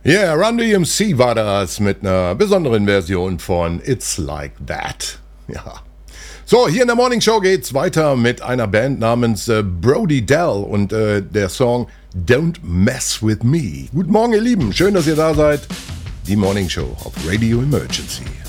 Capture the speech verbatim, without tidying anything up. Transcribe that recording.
Yeah, Run D M C war das mit einer besonderen Version von It's Like That. Ja. So, hier in der Morning Show geht's weiter mit einer Band namens äh, Brody Dell und äh, der Song Don't Mess With Me. Guten Morgen, ihr Lieben. Schön, dass ihr da seid. Die Morning Show auf Radio Emergency.